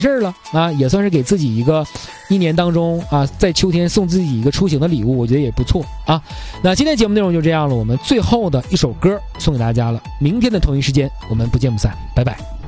事儿了啊，也算是给自己一年当中啊，在秋天送自己一个出行的礼物，我觉得也不错啊。那今天节目内容就这样了，我们最后的一首歌送给大家了。明天的同一时间我们不见不散，拜拜。